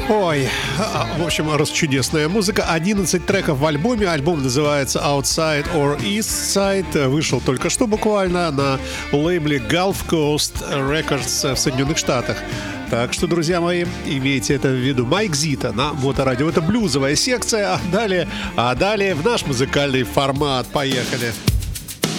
Ой, в общем, расчудесная музыка. 11 треков в альбоме. Альбом называется Outside or East Side. Вышел только что буквально на лейбле Gulf Coast Records в Соединенных Штатах. Так что, друзья мои, имейте это в виду. Майк Зита на Моторадио. Это блюзовая секция. А далее в наш музыкальный формат. Поехали.